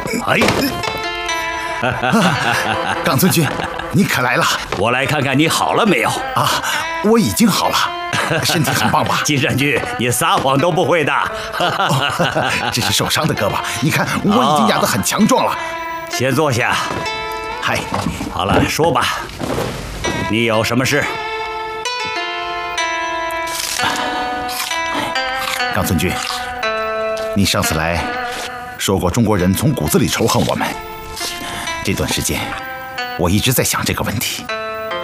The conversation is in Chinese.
哎， 冈村君，你可来了！ 我来看看你好了没有啊，我已经好了，身体很棒吧？ 金山君，你撒谎都不会的。 这是受伤的胳膊，你看我已经养得很强壮了。 先坐下。 嗨， 好了，说吧，你有什么事？ 冈村君，你上次来说过中国人从骨子里仇恨我们。这段时间，我一直在想这个问题。